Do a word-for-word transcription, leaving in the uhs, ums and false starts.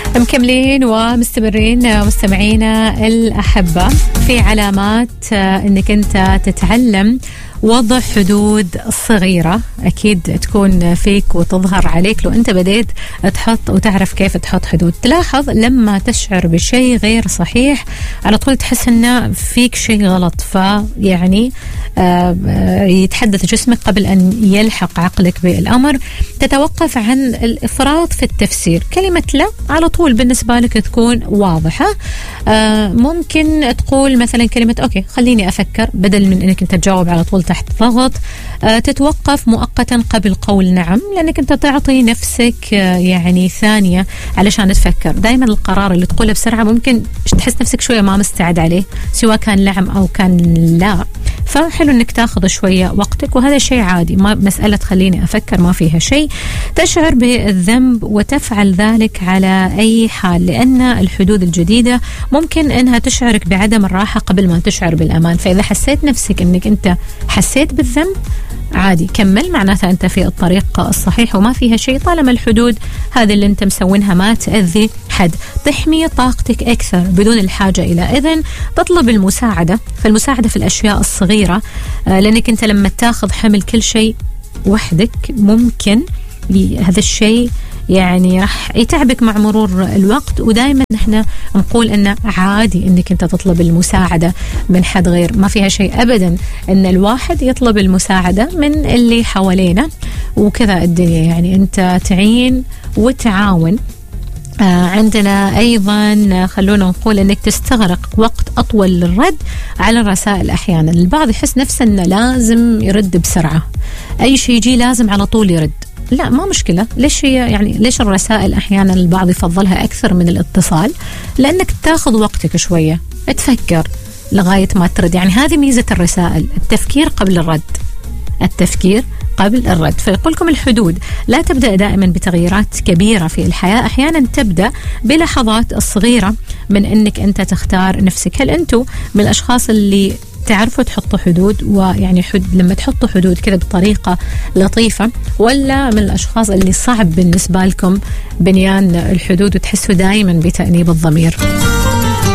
مكملين ومستمرين مستمعينا الأحبة في علامات أنك أنت تتعلم وضع حدود صغيرة أكيد تكون فيك وتظهر عليك لو أنت بديت تحط وتعرف كيف تحط حدود. تلاحظ لما تشعر بشيء غير صحيح على طول تحس أنه فيك شيء غلط، فيعني يتحدث جسمك قبل أن يلحق عقلك بالأمر. تتوقف عن الإفراط في التفسير، كلمة لا على طول بالنسبة لك تكون واضحة. ممكن تقول مثلا كلمة أوكي خليني أفكر بدل من أنك أنت تجاوب على طول تحت ضغط. تتوقف مؤقتا قبل قول نعم، لأنك أنت تعطي نفسك يعني ثانية علشان تفكر. دائما القرار اللي تقوله بسرعة ممكن تحس نفسك شوية ما مستعد عليه، سواء كان نعم أو كان لا، فحلو أنك تاخذ شوية وقتك، وهذا شيء عادي، ما مسألة خليني أفكر ما فيها شيء. تشعر بالذنب وتفعل ذلك على أي حال، لأن الحدود الجديدة ممكن أنها تشعرك بعدم الراحة قبل ما تشعر بالأمان. فإذا حسيت نفسك أنك أنت حسيت بالذنب عادي كمل، معناتها أنت في الطريق الصحيح وما فيها شيء، طالما الحدود هذه اللي أنت مسوينها ما تأذي حد. تحمي طاقتك أكثر بدون الحاجة إلى إذن. تطلب المساعدة، فالمساعدة في الأشياء الصغيرة، لأنك أنت لما تاخذ حمل كل شيء وحدك ممكن هذا الشيء يعني راح يتعبك مع مرور الوقت. ودائما نحن نقول أنه عادي أنك أنت تطلب المساعدة من حد غير، ما فيها شيء أبدا أن الواحد يطلب المساعدة من اللي حوالينا، وكذا الدنيا يعني أنت تعين وتعاون. آه عندنا أيضا خلونا نقول أنك تستغرق وقت أطول للرد على الرسائل. أحيانا البعض يحس نفسه أنه لازم يرد بسرعة، أي شيء يجي لازم على طول يرد. لا ما مشكلة، ليش هي يعني ليش الرسائل أحيانا البعض يفضلها أكثر من الاتصال؟ لأنك تاخذ وقتك شوية تفكر لغاية ما ترد. يعني هذه ميزة الرسائل، التفكير قبل الرد، التفكير قبل الرد. فيقول لكم الحدود لا تبدأ دائما بتغييرات كبيرة في الحياة، أحيانا تبدأ بلحظات الصغيرة من أنك أنت تختار نفسك. هل أنتوا من الأشخاص اللي تعرفوا تحطوا حدود، ويعني حد لما تحطوا حدود كذا بطريقة لطيفة، ولا من الأشخاص اللي صعب بالنسبة لكم بنيان الحدود وتحسوا دائما بتأنيب الضمير؟